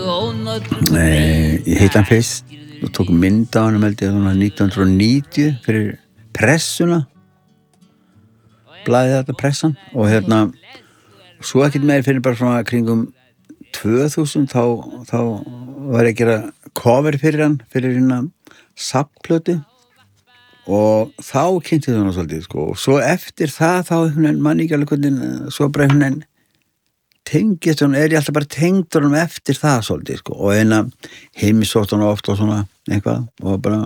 Ég hitt hann fyrst og tók mynd á hann held ég 1990 fyrir pressuna blaðið þetta pressan og svo ekkert meir fyrir bara svona kringum 2000 þá var ég að gera cover fyrir hann fyrir hérna safnplötu og þá kynnti það hann svolítið sko og svo eftir það þá mann ekki alveg hvernig svo bara tengist hann, ég alltaf bara tengdur hann eftir það svolítið sko og heimsótt hann oft og svona eitthvað og bara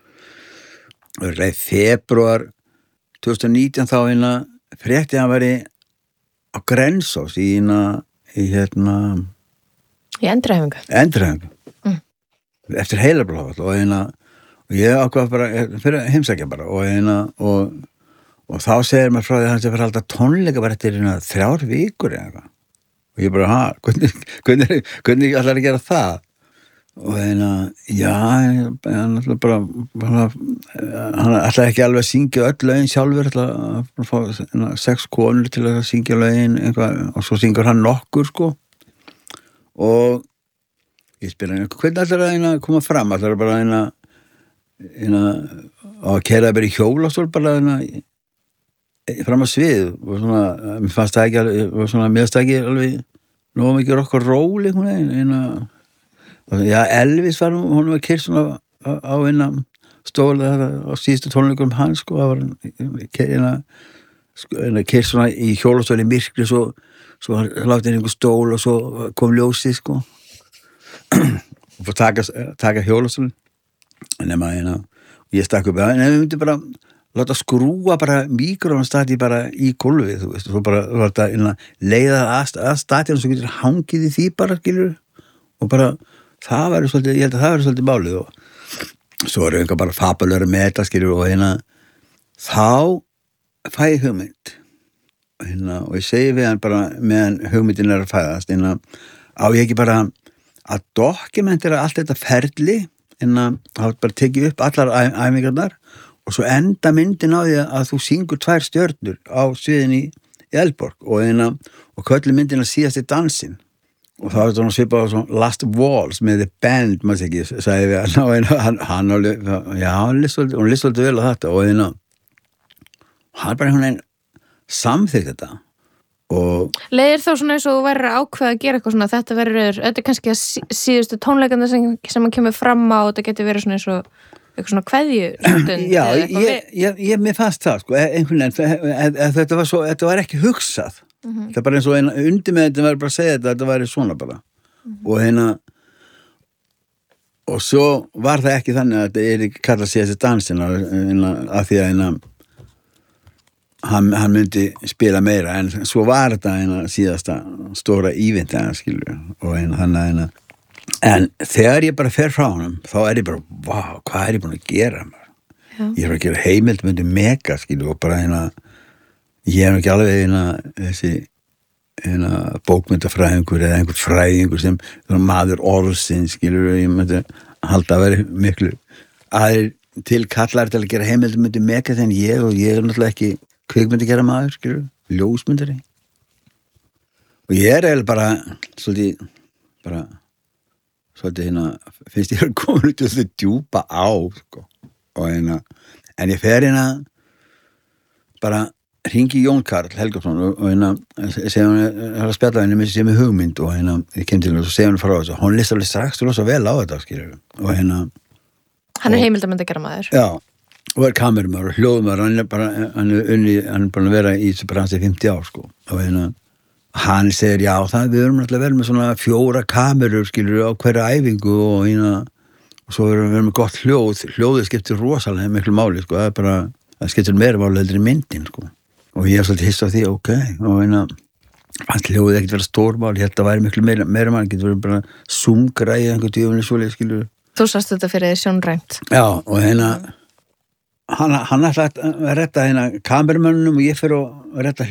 februar 2019 þá frétti hann væri á Grensás í endurhæfingu eftir heilablóð og ég ákvað bara fyrir heimsækja bara og þá segir maður frá því að hann sé fyrir alltaf tónleika bara eftir 3 vikur eða eitthvað og ég bara, hvernig ætlar að gera það og já, hann ætlar bara hann ætlar ekki alveg að syngja öll lögin sjálfur ætlar að fá 6 konur til að syngja lögin eitthvað, og svo syngur hann nokkur sko og ég spyr hann, hvernig ætlar að koma fram ætlar að bara að keyra bara í hjólastól bara fram að svið og svona, mér fannst það ekki alveg og svona, mér fannst það ekki alveg nóg mikið okkur róli já, Elvis var hún var keyrt svona á stóla á síðustu tónleikum hans sko, það var keyrt svona í hjólastól í myrkri svo láti einhver stól og svo kom ljósið sko og fór taka hjólastólinn nema ég stakk upp en við myndum bara láta skrúa bara mikrófonstati bara í gólfið, þú veist, og svo bara láta leiða að stati og svo getur hangið í því bara, skilur og bara, það væri svolítið, ég held að það væri svolítið málið og svo eru einhver bara fabulöru með þetta, skilur og þá fæ ég hugmynd og ég segi við hann bara meðan hugmyndin að fæðast á ég ekki bara að dokumentera allt þetta ferli þá bara tekið upp allar æfingarnar og svo enda myndin á því að þú syngur 2 stjörnur á sviðin í Eldborg og köllu myndin að síðast í dansinn og það var svona svipað á svona Last Waltz með The Band, maður ekki, sagði við hann alveg, já, hún list svolítið vel á þetta og hann bara samþykkt þetta og leiðir þá svona eins og þú værir að ákveða að gera eitthvað svona, þetta er kannski að síðustu tónleikana sem hann kemur fram á og þetta getur verið svona eins og eitthvað svona kveðjustund já, mér fannst það sko, einhvern veginn þetta var ekki hugsað það bara eins og undir með þetta var bara að segja þetta væri svona bara og svo var það ekki þannig að þetta ekki kallað síðast dansin af því að hann myndi spila meira en svo var þetta síðasta stóra íventi skilur og þannig en þegar ég bara fer frá honum þá ég bara, vá, hvað ég búin að gera ég að gera heimildmyndi mega skilur og bara ég ekki alveg þessi bókmyndafræðingur eða einhver fræðingur sem maður orðsins skilur ég myndi halda að vera miklu aðrir til kallar til að gera heimildmyndi mega þegar ég og ég náttúrulega ekki kvikmyndi gera maður skilur, ljósmyndari og ég eiginlega bara svolítið finnst ég að koma út og djúpa á sko. og en ég fer bara hringi Jón Karl Helgason og segja hann að spjalla henni með sem hugmynd og ég kem til og segja hann frá þessu hann list alveg strax og losa vel á þetta skilur og hann heimildamönd að gera maður já, og kamerumar og hljóðumar hann er bara að vera í þessu bransi 50 ár sko og hann segir já það við erum alltaf vel með svona 4 kamerur skilur á hverja æfingu og svo erum við með gott hljóðið skiptir rosalega miklu máli sko það skiptir meira máli heldur í myndin sko og ég svolítið hissa á því ok og fannst hljóðið ekkert vera stórmál ég held að það væri miklu meira mann getur verið bara zoom-græði einhver djöfni svoleið skilur þú sást þetta fyrir því sjónrænt já og hann ætlaði að retta kamerumönnum og ég fyrir að retta